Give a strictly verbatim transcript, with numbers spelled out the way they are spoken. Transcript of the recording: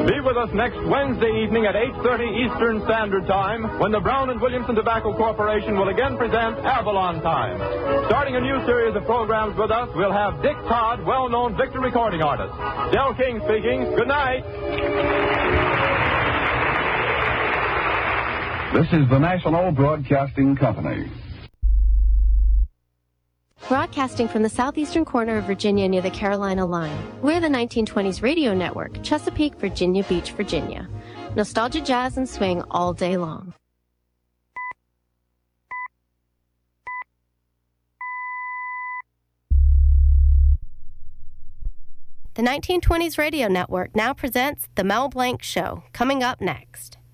Be with us next Wednesday evening at eight thirty Eastern Standard Time when the Brown and Williamson Tobacco Corporation will again present Avalon Time. Starting a new series of programs with us, we'll have Dick Todd, well-known Victor recording artist. Del King speaking. Good night. This is the National Broadcasting Company. Broadcasting from the southeastern corner of Virginia near the Carolina line. We're the nineteen twenties radio network, Chesapeake, Virginia Beach, Virginia. Nostalgia, jazz, and swing all day long. The nineteen twenties radio network now presents The Mel Blanc Show, coming up next.